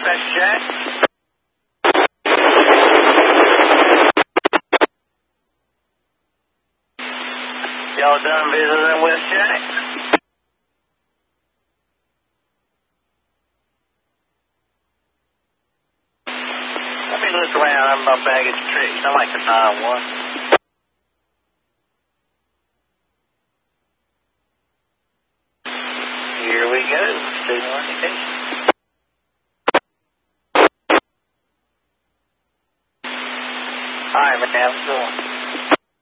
West Jack. Y'all done visiting West Jack? Let me look around on my baggage trees. I like to find one. Here we go. Student orientation. All right, man. How's it going?